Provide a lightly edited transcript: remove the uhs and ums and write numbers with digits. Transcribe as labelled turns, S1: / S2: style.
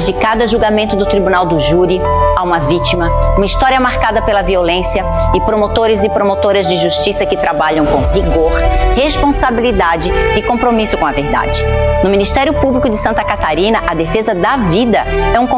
S1: trás de cada julgamento do tribunal do júri há uma vítima, uma história marcada pela violência e promotores e promotoras de justiça que trabalham com rigor, responsabilidade e compromisso com a verdade. No Ministério Público de Santa Catarina, a defesa da vida é um